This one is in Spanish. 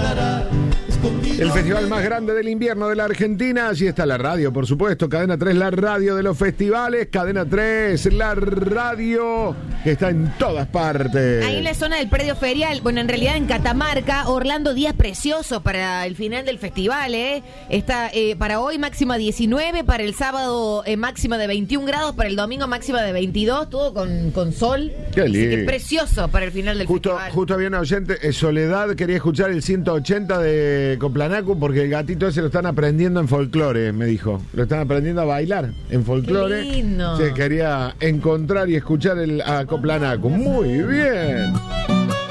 El festival más grande del invierno de la Argentina. Allí está la radio, por supuesto. Cadena 3, la radio de los festivales. Cadena 3, la radio que está en todas partes. Ahí en la zona del predio ferial, bueno, en realidad en Catamarca, Orlando, días preciosos para el final del festival, ¿eh? Está para hoy máxima 19, para el sábado máxima de 21 grados, para el domingo máxima de 22, todo con sol. Qué lindo. Así que precioso para el final del festival. Justo había una oyente, Soledad, quería escuchar el 180 de Coplanacu porque el gatito ese lo están aprendiendo en folclore, me dijo. Lo están aprendiendo a bailar en folclore. Qué lindo. Se quería encontrar y escuchar a Coplanacu. Muy bien.